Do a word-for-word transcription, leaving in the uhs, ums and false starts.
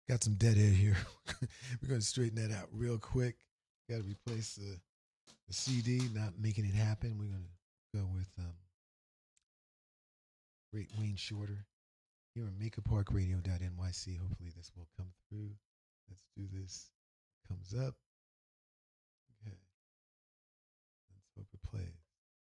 Got some dead air here. We're going to straighten that out real quick. Got to replace the, the C D, not making it happen. We're going to go with um, Great Wayne Shorter here on Maker Park Radio dot N Y C. Hopefully, this will come through. Let's do this. Comes up.